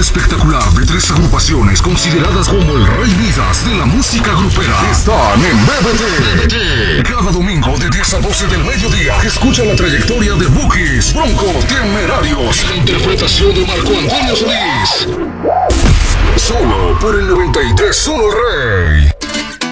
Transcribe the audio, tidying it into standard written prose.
espectacular de 3 agrupaciones consideradas como el Rey Midas de la música grupera están en BBT. Cada domingo de 10 a 12 del mediodía escucha la trayectoria de Bukis, Bronco, Temerarios y la interpretación de Marco Antonio Solís. Solo por el 93.1 Rey.